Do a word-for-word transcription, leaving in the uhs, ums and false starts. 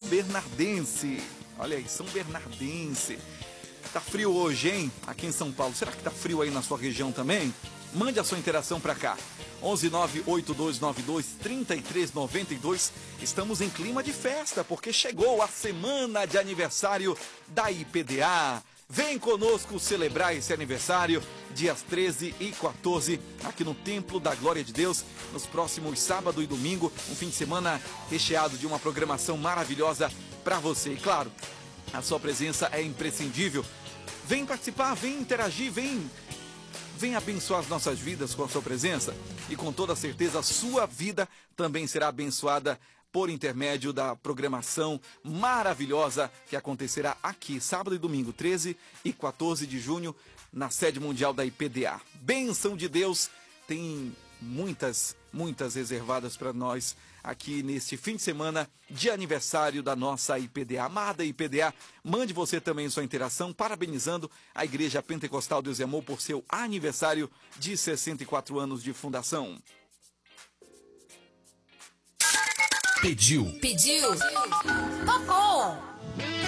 Bernardense. Olha aí, São Bernardense. Tá frio hoje, hein? Aqui em São Paulo. Será que tá frio aí na sua região também? Mande a sua interação pra cá. onze nove oito dois nove dois três três nove dois. Estamos em clima de festa, porque chegou a semana de aniversário da I P D A. Vem conosco celebrar esse aniversário, dias treze e quatorze, aqui no Templo da Glória de Deus, nos próximos sábado e domingo, um fim de semana recheado de uma programação maravilhosa para você. E claro, a sua presença é imprescindível. Vem participar, vem interagir, vem, vem abençoar as nossas vidas com a sua presença. E com toda certeza a sua vida também será abençoada por intermédio da programação maravilhosa que acontecerá aqui, sábado e domingo, treze e quatorze de junho, na sede mundial da I P D A. Bênção de Deus, tem muitas, muitas reservadas para nós aqui neste fim de semana de aniversário da nossa I P D A. Amada I P D A, mande você também sua interação, parabenizando a Igreja Pentecostal Deus e Amor por seu aniversário de sessenta e quatro anos de fundação. Pediu. Pediu. Tocou.